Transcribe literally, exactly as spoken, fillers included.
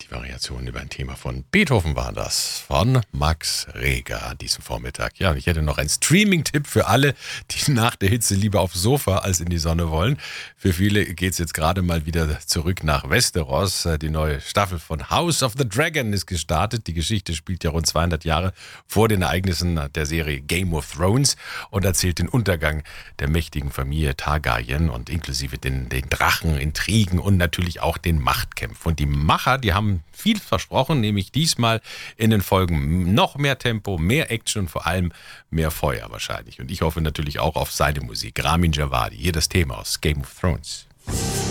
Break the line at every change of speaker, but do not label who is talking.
Variationen über ein Thema von Beethoven war das, von Max Reger an diesem Vormittag. Ja, und ich hätte noch einen Streaming-Tipp für alle, die nach der Hitze lieber aufs Sofa als in die Sonne wollen. Für viele geht es jetzt gerade mal wieder zurück nach Westeros. Die neue Staffel von House of the Dragon ist gestartet. Die Geschichte spielt ja rund zweihundert Jahre vor den Ereignissen der Serie Game of Thrones und erzählt den Untergang der mächtigen Familie Targaryen und inklusive den, den Drachen, Intrigen und natürlich auch den Machtkämpfen. Und die Macher, die haben viel versprochen, nämlich diesmal in den Folgen noch mehr Tempo, mehr Action und vor allem mehr Feuer wahrscheinlich. Und ich hoffe natürlich auch auf seine Musik. Ramin Djawadi, hier das Thema aus Game of Thrones.